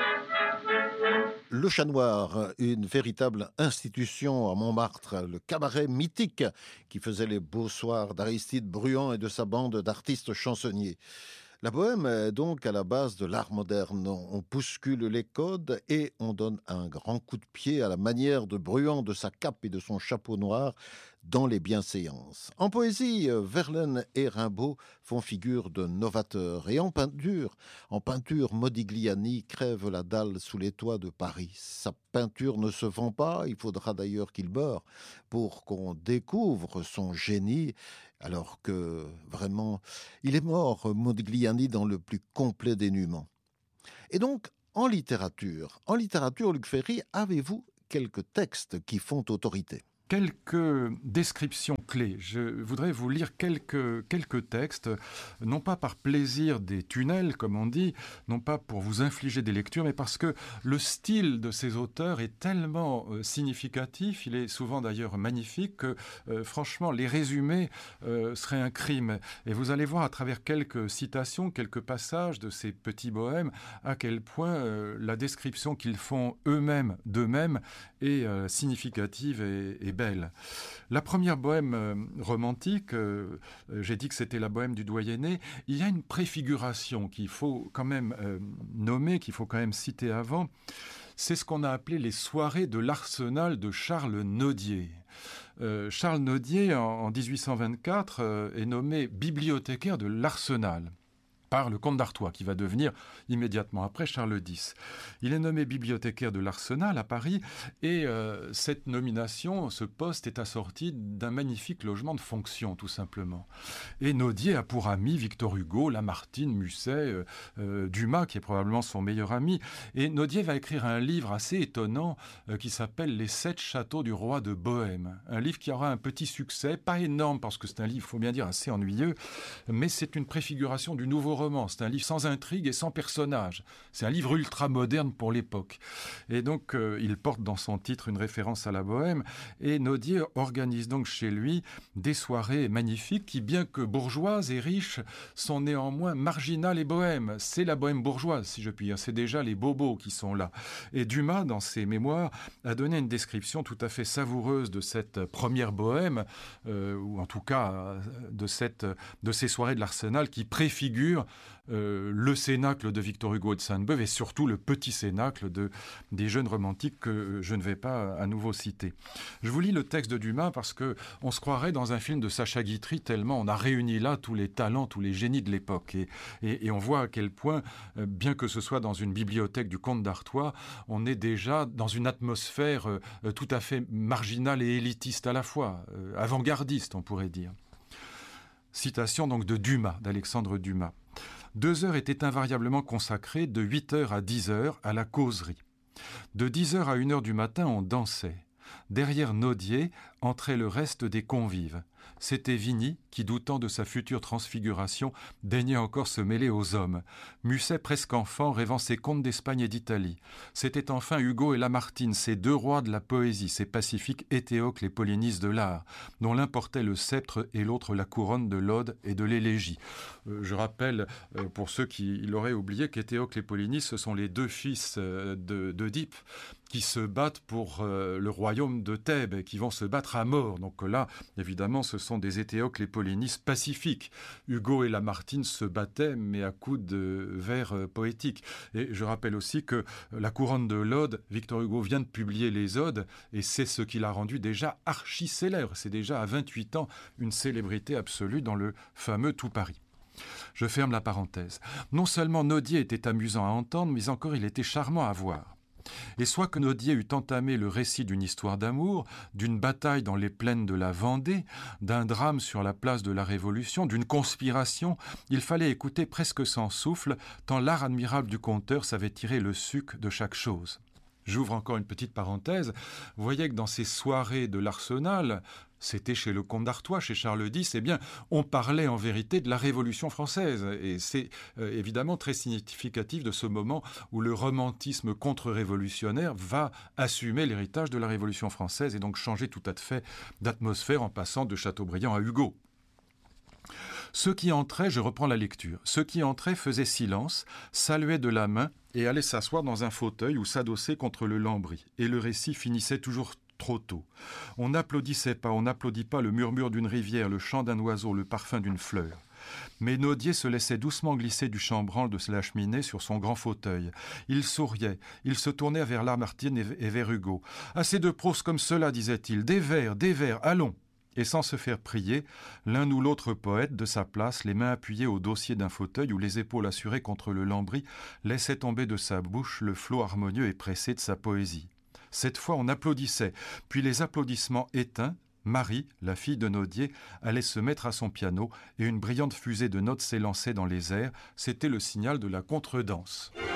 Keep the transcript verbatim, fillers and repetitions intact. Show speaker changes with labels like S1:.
S1: Le Chat Noir, une véritable institution à Montmartre, le cabaret mythique qui faisait les beaux soirs d'Aristide Bruant et de sa bande d'artistes chansonniers. La bohème est donc à la base de l'art moderne. On bouscule les codes et on donne un grand coup de pied à la manière de Bruant, de sa cape et de son chapeau noir dans les bienséances. En poésie, Verlaine et Rimbaud font figure de novateurs. Et en peinture, en peinture, Modigliani crève la dalle sous les toits de Paris. Sa peinture ne se vend pas, il faudra d'ailleurs qu'il meure pour qu'on découvre son génie, alors que vraiment, il est mort, Modigliani, dans le plus complet dénuement. Et donc, en littérature, en littérature, Luc Ferry, avez-vous quelques textes qui font autorité ?
S2: Quelques descriptions clés. Je voudrais vous lire quelques, quelques textes, non pas par plaisir des tunnels, comme on dit, non pas pour vous infliger des lectures, mais parce que le style de ces auteurs est tellement euh, significatif, il est souvent d'ailleurs magnifique, que euh, franchement, les résumer euh, serait un crime. Et vous allez voir à travers quelques citations, quelques passages de ces petits bohèmes, à quel point euh, la description qu'ils font eux-mêmes d'eux-mêmes est euh, significative et, et belle. La première bohème euh, romantique, euh, j'ai dit que c'était la bohème du doyenné, il y a une préfiguration qu'il faut quand même euh, nommer, qu'il faut quand même citer avant. C'est ce qu'on a appelé les soirées de l'Arsenal de Charles Nodier. Euh, Charles Nodier, en, en dix-huit cent vingt-quatre, euh, est nommé bibliothécaire de l'Arsenal par le comte d'Artois, qui va devenir immédiatement après Charles X. Il est nommé bibliothécaire de l'Arsenal à Paris, et euh, cette nomination, ce poste est assorti d'un magnifique logement de fonction, tout simplement. Et Nodier a pour ami Victor Hugo, Lamartine, Musset, euh, euh, Dumas, qui est probablement son meilleur ami. Et Nodier va écrire un livre assez étonnant euh, qui s'appelle « Les sept châteaux du roi de Bohême ». Un livre qui aura un petit succès, pas énorme, parce que c'est un livre, il faut bien dire, assez ennuyeux, mais c'est une préfiguration du nouveau roman. C'est un livre sans intrigue et sans personnage. C'est un livre ultra-moderne pour l'époque. Et donc, euh, il porte dans son titre une référence à la bohème. Et Nodier organise donc chez lui des soirées magnifiques qui, bien que bourgeoises et riches, sont néanmoins marginales et bohèmes. C'est la bohème bourgeoise, si je puis dire. C'est déjà les bobos qui sont là. Et Dumas, dans ses mémoires, a donné une description tout à fait savoureuse de cette première bohème, euh, ou en tout cas de, cette, de ces soirées de l'Arsenal qui préfigurent Euh, le cénacle de Victor Hugo et de Sainte-Beuve et surtout le petit cénacle de, des jeunes romantiques que je ne vais pas à nouveau citer. Je vous lis le texte de Dumas parce que on se croirait dans un film de Sacha Guitry tellement on a réuni là tous les talents, tous les génies de l'époque et, et, et on voit à quel point, euh, bien que ce soit dans une bibliothèque du comte d'Artois, on est déjà dans une atmosphère euh, tout à fait marginale et élitiste à la fois, euh, avant-gardiste on pourrait dire. Citation donc de Dumas, d'Alexandre Dumas. Deux heures étaient invariablement consacrées de huit heures à dix heures à la causerie. De dix heures à une heure du matin, on dansait. Derrière Nodier entrait le reste des convives. C'était Vigny qui, doutant de sa future transfiguration, daignait encore se mêler aux hommes. Musset, presque enfant, rêvant ses contes d'Espagne et d'Italie. C'était enfin Hugo et Lamartine, ces deux rois de la poésie, ces pacifiques Éthéocle et Polynice de l'art, dont l'un portait le sceptre et l'autre la couronne de l'ode et de l'élégie. Euh, je rappelle, euh, pour ceux qui l'auraient oublié, qu'Éthéocle et Polynice, ce sont les deux fils euh, de, d'Oedipe qui se battent pour euh, le royaume de Thèbes et qui vont se battre à mort. Donc là, évidemment, ce sont des Éthéocle et Polynice pacifiques. Hugo et Lamartine se battaient, mais à coups de vers euh, poétiques. Et je rappelle aussi que la couronne de l'ode, Victor Hugo vient de publier les odes, et c'est ce qui l'a rendu déjà archi-célèbre. C'est déjà à vingt-huit ans une célébrité absolue dans le fameux Tout Paris. Je ferme la parenthèse. Non seulement Nodier était amusant à entendre, mais encore il était charmant à voir. Et soit que Nodier eût entamé le récit d'une histoire d'amour, d'une bataille dans les plaines de la Vendée, d'un drame sur la place de la Révolution, d'une conspiration, il fallait écouter presque sans souffle, tant l'art admirable du conteur savait tirer le suc de chaque chose. J'ouvre encore une petite parenthèse. Vous voyez que dans ces soirées de l'Arsenal, c'était chez le comte d'Artois, chez Charles X, eh bien, on parlait en vérité de la Révolution française. Et c'est euh, évidemment très significatif de ce moment où le romantisme contre-révolutionnaire va assumer l'héritage de la Révolution française et donc changer tout à fait d'atmosphère en passant de Chateaubriand à Hugo. Ceux qui entraient, je reprends la lecture, ceux qui entraient faisaient silence, saluaient de la main et allaient s'asseoir dans un fauteuil ou s'adosser contre le lambris. Et le récit finissait toujours trop tôt. On n'applaudissait pas, on n'applaudit pas le murmure d'une rivière, le chant d'un oiseau, le parfum d'une fleur. Mais Nodier se laissait doucement glisser du chambranle de la cheminée sur son grand fauteuil. Il souriait, il se tournait vers Lamartine et vers Hugo. « Assez de prose comme cela, disait-il, des vers, des vers, allons !» Et sans se faire prier, l'un ou l'autre poète, de sa place, les mains appuyées au dossier d'un fauteuil ou les épaules assurées contre le lambris, laissait tomber de sa bouche le flot harmonieux et pressé de sa poésie. Cette fois, on applaudissait, puis les applaudissements éteints, Marie, la fille de Nodier, allait se mettre à son piano et une brillante fusée de notes s'élançait dans les airs. C'était le signal de la contredanse.